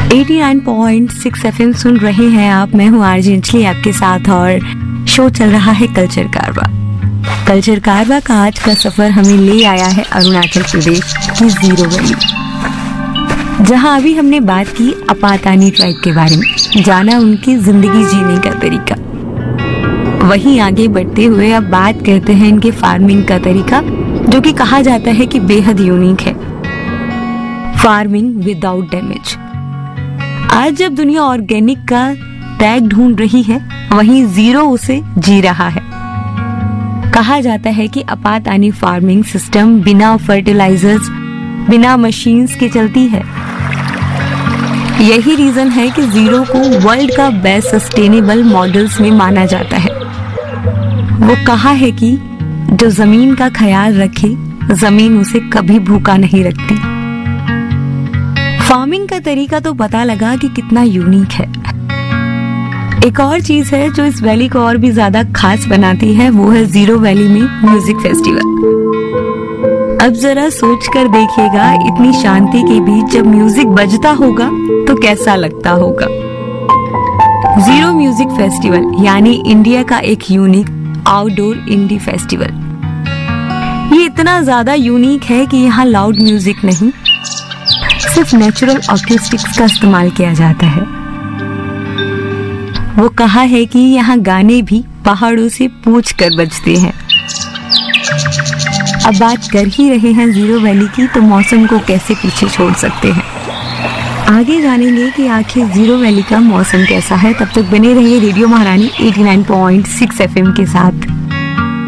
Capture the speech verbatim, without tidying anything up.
Eighty nine point six FM सुन रहे हैं आप। मैं हूँ आरजे अंजलि आपके साथ और शो चल रहा है कल्चर कारवा। कल्चर कारवा का आज का सफर हमें ले आया है अरुणाचल प्रदेश की जीरो वैली, जहाँ अभी हमने बात की अपातानी ट्राइब के बारे में, जाना उनकी जिंदगी जीने का तरीका। वहीं आगे बढ़ते हुए अब बात करते हैं इनके फार्मिंग का तरीका, जो कि कहा जाता है कि बेहद यूनिक है। Farming without damage. आज जब दुनिया ऑर्गेनिक का टैग ढूंढ रही है, वहीं जीरो उसे जी रहा है। कहा जाता है कि अपातानी फार्मिंग सिस्टम बिना फर्टिलाइजर्स, बिना मशीन्स के चलती है। यही रीजन है कि जीरो को वर्ल्ड का बेस्ट सस्टेनेबल मॉडल्स में माना जाता है। वो कहा है कि जो जमीन का ख्याल रखे, जमीन उसे कभी भूखा नहीं रखती। फार्मिंग का तरीका तो पता लगा कि कितना यूनिक है। एक और चीज है जो इस वैली को और भी ज्यादा खास बनाती है, वो है जीरो वैली में म्यूजिक फेस्टिवल। अब जरा सोच कर देखिएगा, इतनी शांति के बीच जब म्यूजिक बजता होगा तो कैसा लगता होगा। जीरो म्यूजिक फेस्टिवल यानी इंडिया का एक यूनिक आउटडोर इंडी फेस्टिवल। ये इतना ज्यादा यूनिक है कि यहाँ लाउड म्यूजिक नहीं, सिर्फ नेचुरल ऑक्यूस्टिक्स का इस्तेमाल किया जाता है। वो कहा है कि यहाँ गाने भी पहाड़ों से पूछ कर बजते हैं। अब बात कर ही रहे हैं जीरो वैली की, तो मौसम को कैसे पीछे छोड़ सकते हैं। आगे जानेंगे कि आखिर जीरो वैली का मौसम कैसा है। तब तक बने रहिए रेडियो महारानी eighty nine point six FM के साथ।